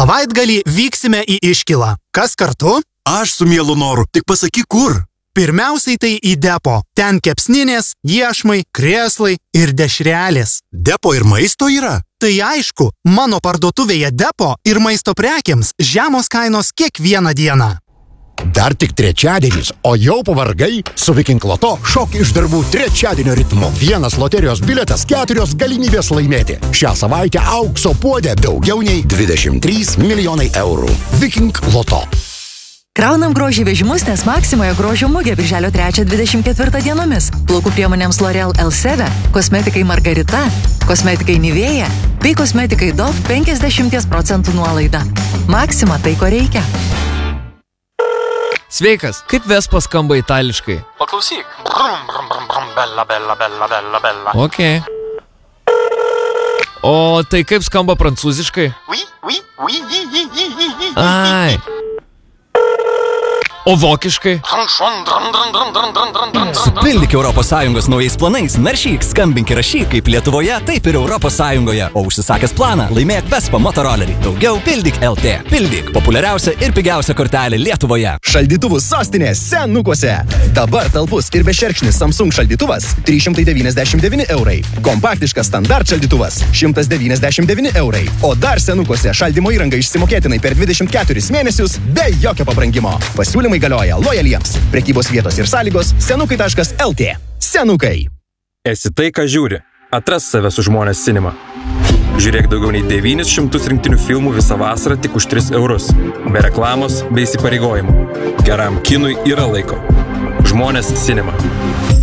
Savaitgalį vyksime į Iškilą. Kas kartu? Aš su mielu noru, tik pasakyk kur. Pirmiausiai tai į depo. Ten kepsninės, iešmai, krėslai ir dešrelės. Depo ir maisto yra? Tai aišku, mano parduotuvėje depo ir maisto prekiams žemos kainos kiekvieną dieną. Dar tik trečiadienis, o jau pavargai? Su Viking Loto šok iš darbų trečiadienio ritmu. Vienas loterijos bilietas, 4 galimybės laimėti. Šią savaitę aukso puodė daugiau nei 23 milijonai eurų. Viking Loto. Kraunam grožį vežimus, nes Maksimoje grožio mugė birželio 3-24 dienomis. Plaukų priemonėms L'Oreal Elseve, kosmetikai Margarita, kosmetikai Nivea bei kosmetikai Dove 50% nuolaida. Maksima tai, ko reikia. Sveikas, kaip Vespa skamba itališkai? Paklausyk. Brum, brum, brum, brum, bella, bella, bella, bella, bella. Ok. O tai kaip skamba prancūziškai? Oui, oui, oui, oui, oui, oui, oui, oui. Ai. O vokiškai? Supildyk ES naujais planais, naršyk, skambink ir rašyk kaip Lietuvoje, taip ir ES. O užsisakęs planą, laimėk Vespa motorolerį. Daugiau pildyk LT. Pildyk populiariausia ir pigiausia kortelė Lietuvoje. Šaldytuvų sostinė Senukuose. Dabar talpus ir bešerkšnis Samsung šaldytuvas 399 eurai. Kompaktiškas standart šaldytuvas 199 eurai. O dar Senukuose šaldymo įranga išsimokėtinai per 24 mėnesius be jokio pabrangimo. Pasiūlymai galioja lojaliems. Prekybos vietos ir sąlygos senukai.lt. Senukai. Esi tai, ką žiūri. Atras save su Žmonės Cinema. Žiūrėk daugiau nei 900 rinktinių filmų visą vasarą tik už 3 eurus. Be reklamos, be įsipareigojimų. Geram kinui yra laiko. Žmonės Cinema.